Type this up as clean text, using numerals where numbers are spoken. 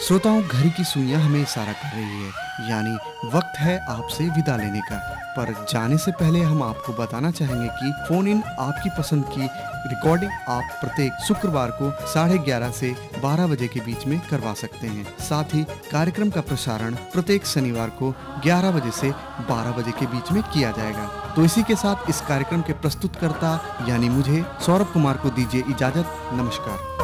श्रोताओं, घड़ी की सुइयां हमें इशारा कर रही है, यानी वक्त है आपसे विदा लेने का। पर जाने से पहले हम आपको बताना चाहेंगे कि फोन इन आपकी पसंद की रिकॉर्डिंग आप प्रत्येक शुक्रवार को 11:30 से 12 बजे के बीच में करवा सकते हैं। साथ ही कार्यक्रम का प्रसारण प्रत्येक शनिवार को 11 बजे से 12 बजे के बीच में किया जाएगा। तो इसी के साथ इस कार्यक्रम के प्रस्तुतकर्ता यानी मुझे सौरभ कुमार को दीजिए इजाजत। नमस्कार।